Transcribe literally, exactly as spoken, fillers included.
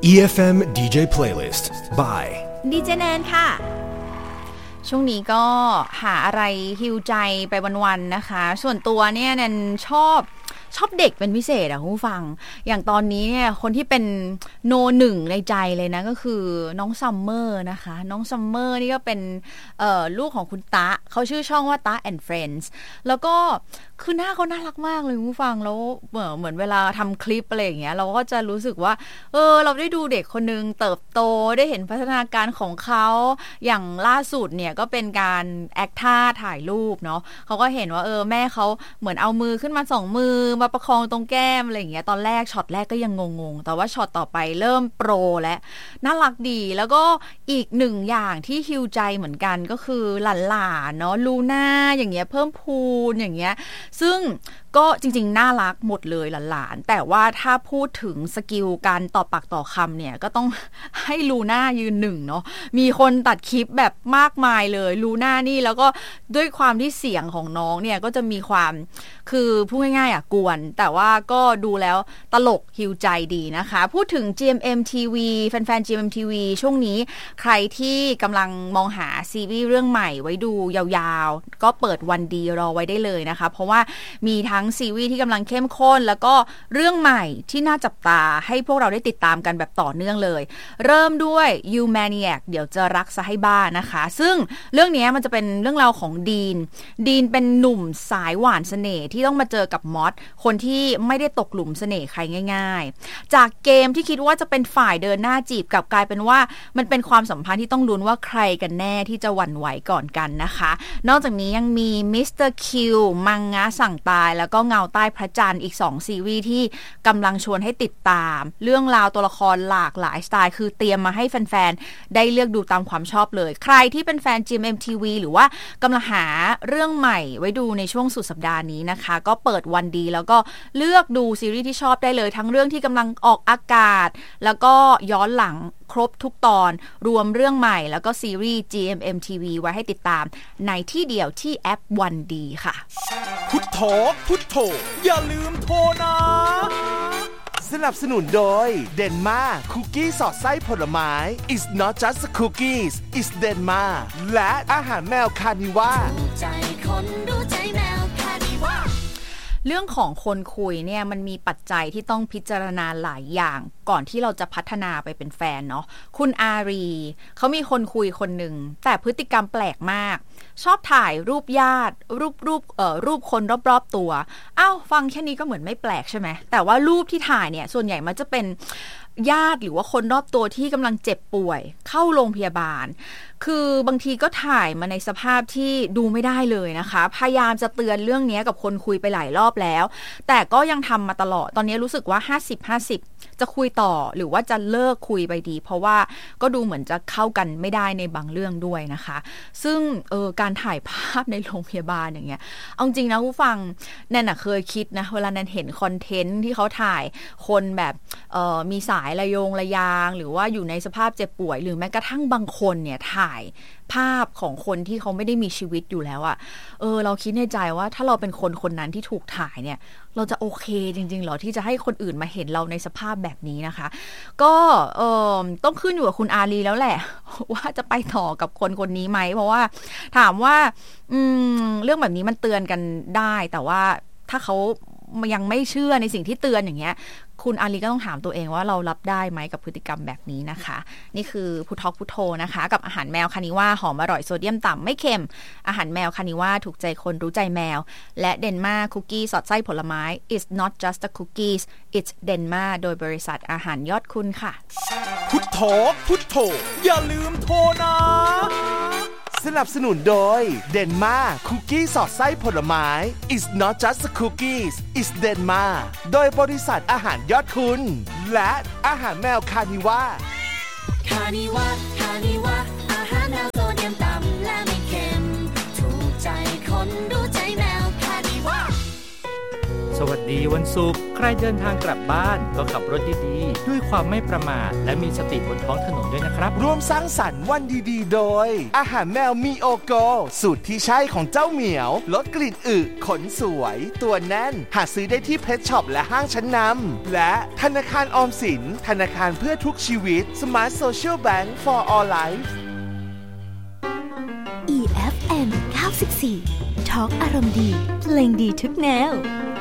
อี เอฟ เอ็ม ดี เจ Playlist by ดี เจ แนนค่ะช่วงนี้ก็หาอะไรฮิวใจไปวันๆนะคะส่วนตัวเนี่ยแนนชอบชอบเด็กเป็นพิเศษอะคุณผู้ฟังอย่างตอนนี้เนี่ยคนที่เป็นโนหนึ่งในใจเลยนะก็คือน้องซัมเมอร์นะคะน้องซัมเมอร์นี่ก็เป็นเอ่อลูกของคุณตะเขาชื่อช่องว่าตะ and Friends แล้วก็คือหน้าเขาน่ารักมากเลยคุณผู้ฟังแล้วเหมือนเหมือนเวลาทำคลิปอะไรอย่างเงี้ยเราก็จะรู้สึกว่าเออเราได้ดูเด็กคนนึงเติบโตได้เห็นพัฒนาการของเขาอย่างล่าสุดเนี่ยก็เป็นการแอคท่าถ่ายรูปเนาะเขาก็เห็นว่าเออแม่เขาเหมือนเอามือขึ้นมาสองมือมาประคองตรงแก้มอะไรอย่างเงี้ยตอนแรกช็อตแรกก็ยังงงๆแต่ว่าช็อตต่อไปเริ่มโปรและน่ารักดีแล้วก็อีกหนึ่งอย่างที่ฮิวใจเหมือนกันก็คือหลานๆเนาะลูน่าอย่างเงี้ยเพิ่มพูนอย่างเงี้ยซึ่งก็จริงๆน่ารักหมดเลยหลานๆแต่ว่าถ้าพูดถึงสกิลการตอบปากต่อคำเนี่ยก็ต้องให้ลูน่ายืนหนึ่งเนาะมีคนตัดคลิปแบบมากมายเลยลูน่านี่แล้วก็ด้วยความที่เสียงของน้องเนี่ยก็จะมีความคือพูดง่ายๆอ่ะกวนแต่ว่าก็ดูแล้วตลกฮิวใจดีนะคะพูดถึง จี เอ็ม เอ็ม ที วี แฟนๆ จี เอ็ม เอ็ม ที วี ช่วงนี้ใครที่กำลังมองหาซีรีส์เรื่องใหม่ไว้ดูยาวๆก็เปิดวันดีรอไว้ได้เลยนะคะเพราะว่ามีทั้งซีรีส์ที่กำลังเข้มข้นแล้วก็เรื่องใหม่ที่น่าจับตาให้พวกเราได้ติดตามกันแบบต่อเนื่องเลยเริ่มด้วย You Maniac เดี๋ยวจะรักซะให้บ้านะคะซึ่งเรื่องนี้มันจะเป็นเรื่องราวของดีนดีนเป็นหนุ่มสายหวานเสน่ห์ที่ต้องมาเจอกับมอสคนที่ไม่ได้ตกหลุมเสน่ห์ใครง่ายๆจากเกมที่คิดว่าจะเป็นฝ่ายเดินหน้าจีบกลับกลายเป็นว่ามันเป็นความสัมพันธ์ที่ต้องลุ้นว่าใครกันแน่ที่จะหวั่นไหวก่อนกันนะคะนอกจากนี้ยังมีมิสเตอร์คิวมังงะสั่งตายแล้วก็เงาใต้พระจันทร์อีกสองซีรีส์ที่กำลังชวนให้ติดตามเรื่องราวตัวละครหลากหลายสไตล์คือเตรียมมาให้แฟนๆได้เลือกดูตามความชอบเลยใครที่เป็นแฟน จี เอ็ม เอ็ม ที วี หรือว่ากำลังหาเรื่องใหม่ไว้ดูในช่วงสุดสัปดาห์นี้นะคะก็เปิดวันดีแล้วก็เลือกดูซีรีส์ที่ชอบได้เลยทั้งเรื่องที่กำลังออกอากาศแล้วก็ย้อนหลังครบทุกตอนรวมเรื่องใหม่แล้วก็ซีรีส์ จี เอ็ม เอ็ม ที วี ไว้ให้ติดตามในที่เดียวที่แอปวันดีค่ะพุทโธพุทโธอย่าลืมโทรนะสนับสนุนโดยเดนมาคุกกี้สอดไส้ผลไม้ It's not just cookies It's Denma และอาหารแมวคานิว่าใจคนดูใจแมวคานิว่าเรื่องของคนคุยเนี่ยมันมีปัจจัยที่ต้องพิจารณาหลายอย่างก่อนที่เราจะพัฒนาไปเป็นแฟนเนาะคุณอารีเขามีคนคุยคนหนึ่งแต่พฤติกรรมแปลกมากชอบถ่ายรูปญาติรูปรูปเอ่อรูปคนรอบๆตัวอ้าวฟังแค่นี้ก็เหมือนไม่แปลกใช่ไหมแต่ว่ารูปที่ถ่ายเนี่ยส่วนใหญ่มันจะเป็นญาติหรือว่าคนรอบตัวที่กำลังเจ็บป่วยเข้าโรงพยาบาลคือบางทีก็ถ่ายมาในสภาพที่ดูไม่ได้เลยนะคะพยายามจะเตือนเรื่องนี้กับคนคุยไปหลายรอบแล้วแต่ก็ยังทำมาตลอดตอนนี้รู้สึกว่าห้าสิบ ห้าสิบจะคุยต่อหรือว่าจะเลิกคุยไปดีเพราะว่าก็ดูเหมือนจะเข้ากันไม่ได้ในบางเรื่องด้วยนะคะซึ่งเออการถ่ายภาพในโรงพยาบาลอย่างเงี้ยเอาจริงนะผู้ฟังแนนน่ะเคยคิดนะเวลาแนนเห็นคอนเทนต์ที่เขาถ่ายคนแบบเออมีสายระโยงระยางหรือว่าอยู่ในสภาพเจ็บป่วยหรือแม้กระทั่งบางคนเนี่ยถ่ายภาพของคนที่เขาไม่ได้มีชีวิตอยู่แล้วอะเออเราคิดในใจว่าถ้าเราเป็นคนคนนั้นที่ถูกถ่ายเนี่ยเราจะโอเคจริงๆหรอที่จะให้คนอื่นมาเห็นเราในสภาพแบบนี้นะคะก็เออต้องขึ้นอยู่กับคุณอารีแล้วแหละว่าจะไปต่อกับคนคนนี้ไหมเพราะว่าถามว่าอืมเรื่องแบบนี้มันเตือนกันได้แต่ว่าถ้าเขายังไม่เชื่อในสิ่งที่เตือนอย่างเงี้ยคุณอาลีก็ต้องถามตัวเองว่าเรารับได้ไหมกับพฤติกรรมแบบนี้นะคะนี่คือพุททอกพุทโธนะคะกับอาหารแมวคานิว่าหอมอร่อยโซเดียมต่ำไม่เค็มอาหารแมวคานิว่าถูกใจคนรู้ใจแมวและเดนมาคุกกี้สอดไส้ผลไม้ It's not just a cookies It's Denma โดยบริษัทอาหารยอดคุณค่ะพุทโธพุทโธอย่าลืมโทรนะสนับสนุนโดยเดนมาคุกกี้สอดไส้ผลไม้ It's not just cookies It's Denma โดยบริษัทอาหารยอดคุณและอาหารแมวคานิว่าคานิว่าคานิว่าอาหารแมวโซเดียมต่ำและไม่เค็มถูกใจคนดูใจแมวคานิว่าสวัสดีวันศุกร์ใครเดินทางกลับบ้านก็ขับรถดีๆด้วยความไม่ประมาทและมีสติบนท้องถนนด้วยนะครับร่วมสร้างสรรค์วันดีๆโดยอาหารแมวมีโอโกสูตรที่ใช่ของเจ้าเหมียวลดกลิ่นอึขนสวยตัวแน่นหาซื้อได้ที่เพชช็อปและห้างชั้นนำและธนาคารออมสินธนาคารเพื่อทุกชีวิต Smart Social Bank for All Life อี เอฟ เอ็ม เก้าสิบสี่ ทอล์กอารมณ์ดีเพลงดีทุกแนว